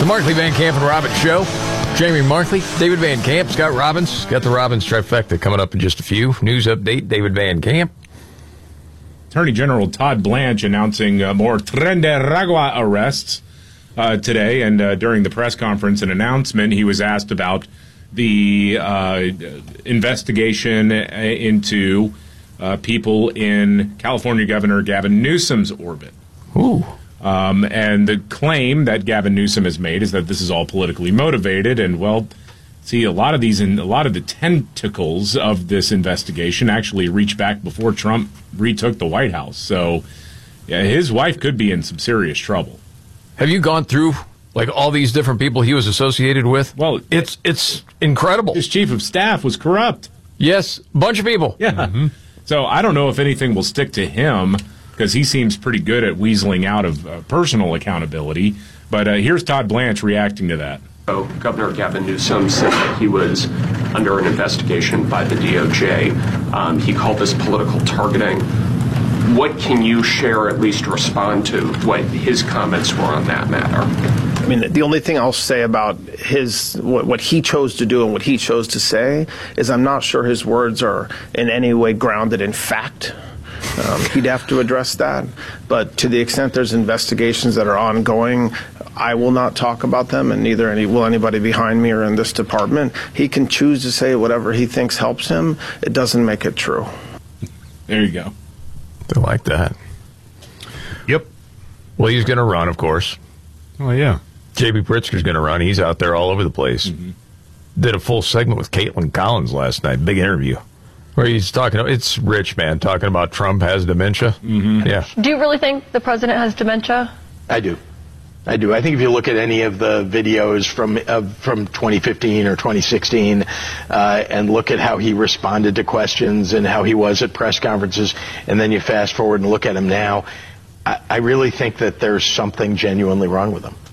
The Markley, Van Camp, and Robbins Show. Jamie Markley, David Van Camp, Scott Robbins. Got the Robbins trifecta coming up in just a few. News update, David Van Camp. Attorney General Todd Blanche announcing more Tren de Aragua arrests today. And during the press conference and announcement, he was asked about the investigation into people in California Governor Gavin Newsom's orbit. Ooh. And the claim that Gavin Newsom has made is that this is all politically motivated. And, well, see, a lot of the tentacles of this investigation actually reach back before Trump retook the White House. So, yeah, his wife could be in some serious trouble. Have you gone through, like, all these different people he was associated with? Well, it's incredible. His chief of staff was corrupt. Yes, bunch of people. Yeah. Mm-hmm. So I don't know if anything will stick to him, because he seems pretty good at weaseling out of personal accountability. But here's Todd Blanche reacting to that. Governor Gavin Newsom said that he was under an investigation by the DOJ. He called this political targeting. What can you share, at least respond to, what his comments were on that matter? I mean, the only thing I'll say about what he chose to do and what he chose to say is I'm not sure his words are in any way grounded in fact. He'd have to address that. But to the extent there's investigations that are ongoing, I will not talk about them, and neither will anybody behind me or in this department. He can choose to say whatever he thinks helps him. It doesn't make it true. There you go. I like that. Yep. Well, he's going to run, of course. Oh, yeah. J.B. Pritzker's going to run. He's out there all over the place. Mm-hmm. Did a full segment with Caitlin Collins last night. Big interview. Where he's talking, it's Rich, man, talking about Trump has dementia. Mm-hmm. Yeah. Do you really think the president has dementia? I do. I think if you look at any of the videos from 2015 or 2016 and look at how he responded to questions and how he was at press conferences, and then you fast forward and look at him now, I really think that there's something genuinely wrong with him.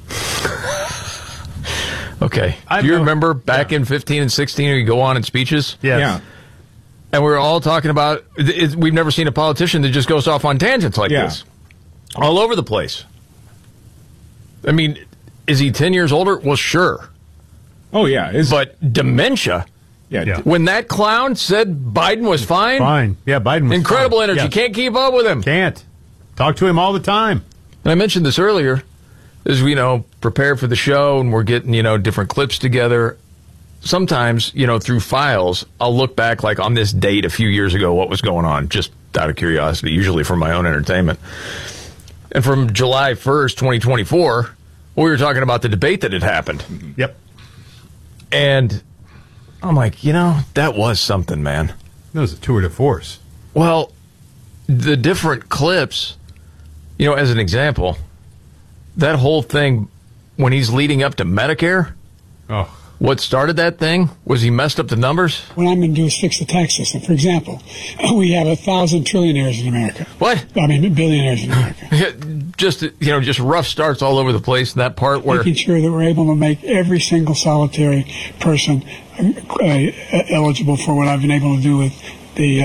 Okay. Do you remember back in 15 and 16 when you go on in speeches? Yes. Yeah. And we're all talking about, we've never seen a politician that just goes off on tangents like this. All over the place. I mean, is he 10 years older? Well, sure. Oh, yeah. But dementia? Yeah. When that clown said Biden was fine? Fine. Yeah, Biden was incredible fine. energy. Yes. Can't keep up with him. Can't. Talk to him all the time. And I mentioned this earlier. As we, prepare for the show and we're getting, different clips together. Sometimes, through files, I'll look back like on this date a few years ago, what was going on, just out of curiosity, usually for my own entertainment. And from July 1st, 2024, we were talking about the debate that had happened. Yep. And I'm like, that was something, man. That was a tour de force. Well, the different clips, as an example, that whole thing when he's leading up to Medicare. Oh. What started that thing was he messed up the numbers? What I'm going to do is fix the tax system. For example, we have 1,000 trillionaires in America. What? I mean, billionaires in America. just rough starts all over the place in that part where... Making sure that we're able to make every single solitary person eligible for what I've been able to do with the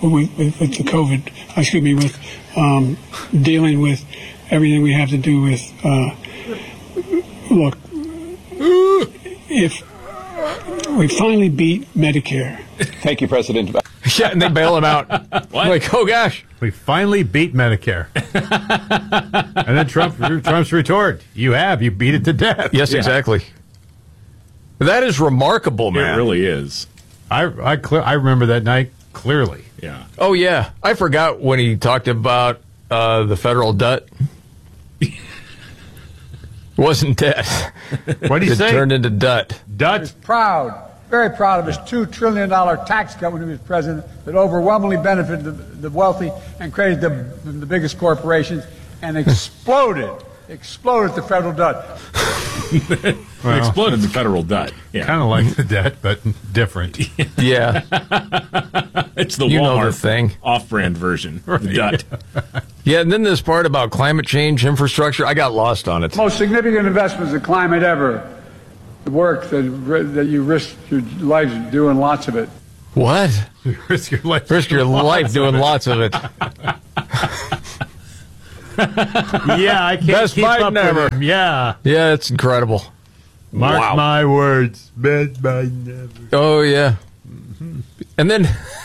COVID, with dealing with everything we have to do with, look... If we finally beat Medicare. Thank you, President. Yeah, and they bail him out. Like, oh, gosh. We finally beat Medicare. And then Trump's retort, you beat it to death. Yes, exactly. That is remarkable, man. It really is. I remember that night clearly. Yeah. Oh, yeah. I forgot when he talked about the federal debt. Wasn't debt. What did he say? It turned into debt. Debt? He's proud, very proud of his $2 trillion tax cut when he was president that overwhelmingly benefited the wealthy and created the biggest corporations and exploded the federal debt. Well, exploded the federal debt. Yeah. Kind of like the debt, but different. Yeah. It's the Walmart thing. Off-brand version. Right. The debt. Yeah, and then this part about climate change, infrastructure, I got lost on it. Most significant investments in climate ever. The work that you risk your life doing lots of it. What? Risk your life. Risk your life doing lots of it. Yeah, I can't Best keep fight up ever. with him. Yeah. Yeah, it's incredible. Mark my words. Best fight ever. Oh, yeah. And then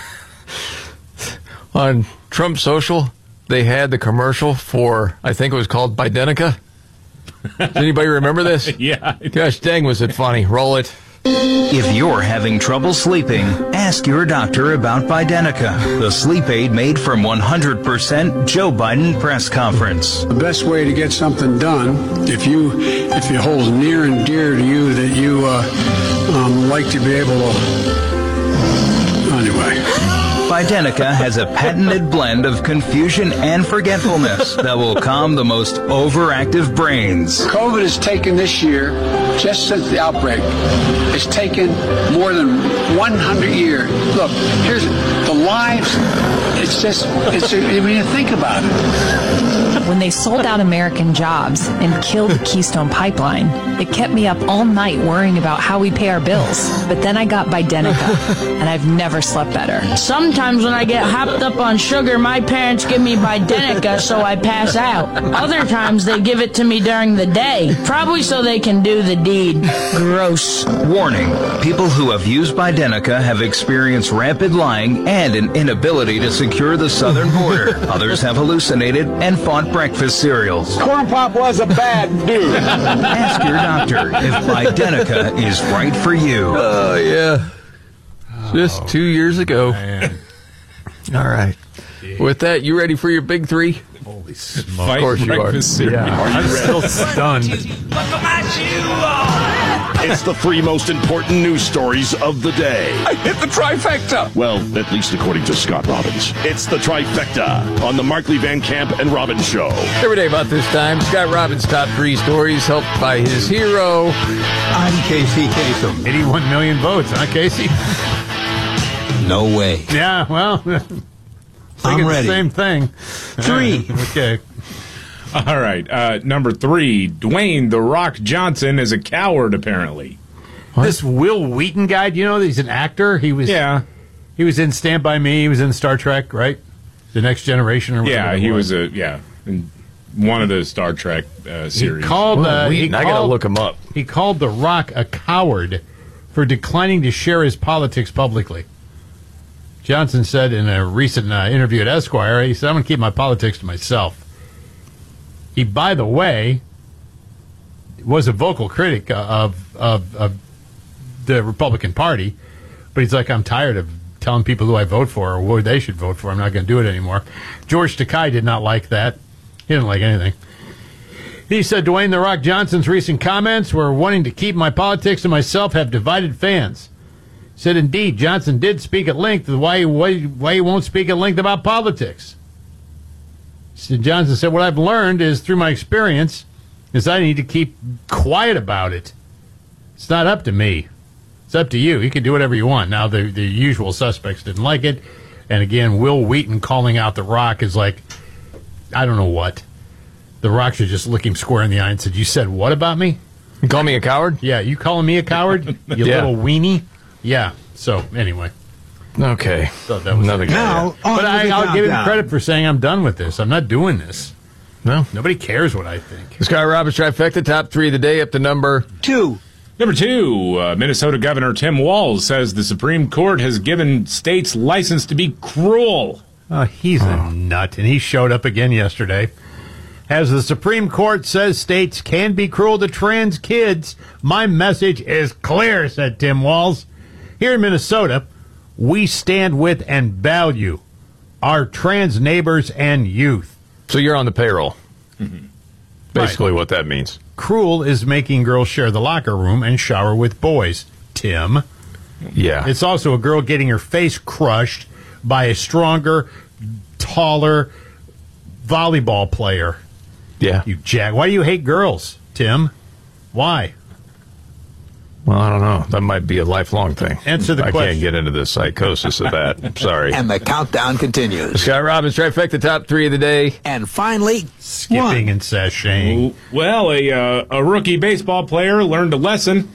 on Trump Social, they had the commercial for, I think it was called Bidenica. Does anybody remember this? Yeah. Gosh dang, was it funny. Roll it. If you're having trouble sleeping, ask your doctor about Bidenica, the sleep aid made from 100% Joe Biden press conference. The best way to get something done, if it holds near and dear to you that you like to be able to, anyway. Bidenica has a patented blend of confusion and forgetfulness that will calm the most overactive brains. COVID has taken this year, just since the outbreak, it's taken more than 100 years. Look, here's the lives. I mean, think about it. When they sold out American jobs and killed the Keystone Pipeline, it kept me up all night worrying about how we pay our bills. But then I got Bidenica, and I've never slept better. Sometimes when I get hopped up on sugar, my parents give me Bidenica so I pass out. Other times they give it to me during the day, probably so they can do the deed. Gross. Warning, people who have used Bidenica have experienced rapid lying and an inability to secure the southern border. Others have hallucinated and fought breakfast cereals. Corn Pop was a bad dude. Ask your doctor if Bidenica is right for you. Oh, yeah. Just 2 years ago. Man. All right. With that, you ready for your big three? Holy Fight smoke. Of course you are. breakfast cereal. Yeah. I'm still stunned. It's the three most important news stories of the day. I hit the trifecta. Well, at least according to Scott Robbins. It's the trifecta on the Markley Van Camp and Robbins Show. Every day about this time, Scott Robbins' top three stories helped by his hero. I'm Casey Kasem. 81 million votes, huh, Casey? No way. Yeah, well, I'm ready. The same thing. Three. Okay. All right. Number 3, Dwayne "The Rock" Johnson is a coward, apparently. This Will Wheaton guy, do you know he's an actor? He was in Stand By Me. He was in Star Trek, right? The Next Generation or whatever. Yeah, he was in one of the Star Trek series. He called, I got to look him up. He called The Rock a coward for declining to share his politics publicly. Johnson said in a recent interview at Esquire, he said, I'm going to keep my politics to myself. He, by the way, was a vocal critic of the Republican Party, but he's like, I'm tired of telling people who I vote for or who they should vote for. I'm not going to do it anymore. George Takei did not like that. He didn't like anything. He said, Dwayne "The Rock" Johnson's recent comments were wanting to keep my politics to myself have divided fans. He said, indeed, Johnson did speak at length of why he won't speak at length about politics. Johnson said, what I've learned is through my experience is I need to keep quiet about it. It's not up to me. It's up to you. You can do whatever you want. Now, the usual suspects didn't like it. And again, Will Wheaton calling out The Rock is like, I don't know what. The Rock should just look him square in the eye and said, you said what about me? You call me a coward? Yeah, you calling me a coward? You little weenie? Yeah. So, anyway. Okay. So that was another guy. Now, but I'll give him credit for saying I'm done with this. I'm not doing this. No. Nobody cares what I think. Scott Robbins trifecta, top three of the day, up to number 2. Number 2, Minnesota Governor Tim Walz says the Supreme Court has given states license to be cruel. He's a nut, and he showed up again yesterday. As the Supreme Court says states can be cruel to trans kids, my message is clear, said Tim Walz. Here in Minnesota, we stand with and value our trans neighbors and youth. So you're on the payroll. Mm-hmm. Basically what that means. Cruel is making girls share the locker room and shower with boys, Tim. Yeah. It's also a girl getting her face crushed by a stronger, taller volleyball player. Yeah. You jack. Why do you hate girls, Tim? Why? Well, I don't know. That might be a lifelong thing. Answer the question. I can't get into the psychosis of that. I'm sorry. And the countdown continues. Scott Robbins, trifecta, top three of the day. And finally, skipping and sashaying. Well, a rookie baseball player learned a lesson.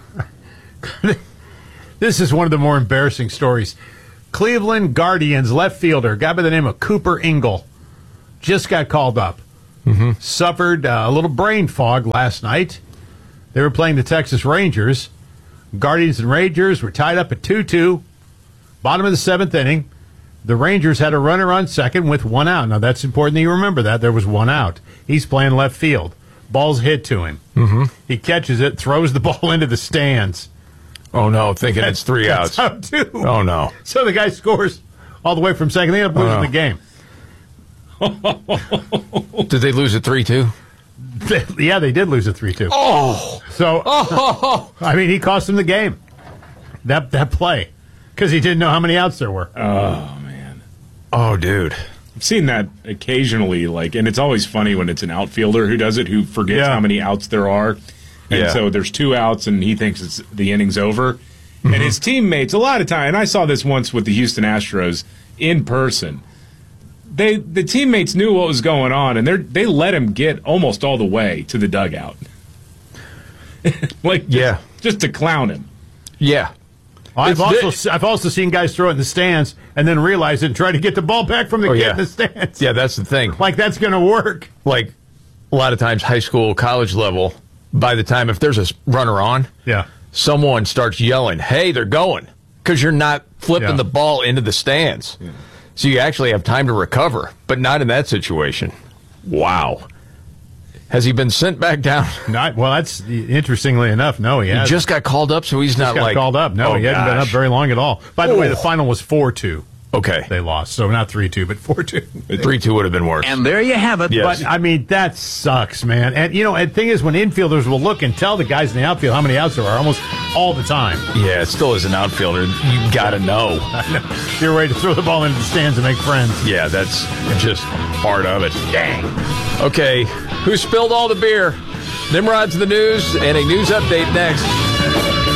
This is one of the more embarrassing stories. Cleveland Guardians left fielder, guy by the name of Cooper Ingle, just got called up. suffered a little brain fog last night. They were playing the Texas Rangers. Guardians and Rangers were tied up at 2-2. Bottom of the 7th inning. The Rangers had a runner on second with 1 out. Now, that's important that you remember that. There was 1 out. He's playing left field. Ball's hit to him. He catches it, throws the ball into the stands. Oh, no, thinking it's 3 outs. Out too. Oh, no. So the guy scores all the way from second. They end up losing the game. Did they lose at 3-2? Yeah, they did lose at 3-2. Oh! So, I mean, he cost them the game. That play. Because he didn't know how many outs there were. Oh, man. Oh, dude. I've seen that occasionally, and it's always funny when it's an outfielder who does it, who forgets how many outs there are. And so there's 2 outs, and he thinks the inning's over. And his teammates, a lot of time, and I saw this once with the Houston Astros in person, the teammates knew what was going on, and they let him get almost all the way to the dugout. Just to clown him. Yeah. I've also seen guys throw it in the stands and then realize it and try to get the ball back from the kid in the stands. Yeah, that's the thing. Like, that's going to work. Like, a lot of times, high school, college level, by the time, if there's a runner on, someone starts yelling, hey, they're going, because you're not flipping the ball into the stands. Yeah. So you actually have time to recover, but not in that situation. Wow. Has he been sent back down? Well, that's interestingly enough. No, he hasn't. He just got called up, so he's not called up. No, he hasn't been up very long at all. By the way, the final was 4-2. Okay. They lost, so not 3-2, but 4-2. 3-2 would have been worse. And there you have it. Yes. But, I mean, that sucks, man. And, and the thing is, when infielders will look and tell the guys in the outfield how many outs there are almost all the time. Yeah, still as an outfielder, you got to know. I know. You're ready to throw the ball into the stands and make friends. Yeah, that's just part of it. Dang. Okay, who spilled all the beer? Nimrod's the news, and a news update next.